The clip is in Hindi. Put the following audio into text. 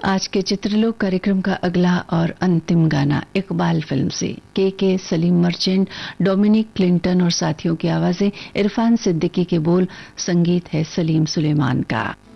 आज के चित्रलोक कार्यक्रम का अगला और अंतिम गाना इकबाल फिल्म से के सलीम मर्चेंट, डोमिनिक क्लिंटन और साथियों की आवाजें, इरफान सिद्दीकी के बोल, संगीत है सलीम सुलेमान का।